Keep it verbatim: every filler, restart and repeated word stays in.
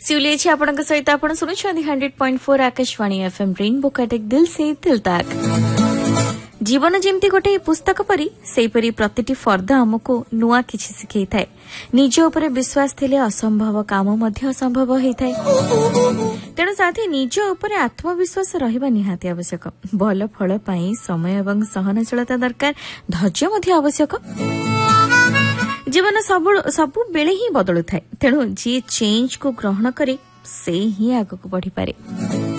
सिउली आपणक सहित आपण शुणुंट hundred point four Akashvani FM rainbow कटेक दिल से दिल तक। जीवन जेमती गोटे पुस्तक परी सेपरी प्रतिटी फर्द आमको नुआ किछि सिखै थाए। निज उपरे विश्वास थिले असंभव काम मध्य संभव होइथाए। तेणु साथी निज उपरे आत्मविश्वास रहिबा निहाती आवश्यक। भल फल पाई समय एवं सहनशीलता दरकार, धैर्य मध्य आवश्यक। जीवन सब सबु बेले ही बदलु थाए, तेणु जी चेंज को ग्रहण करे से ही आगको बढ़ी पारे।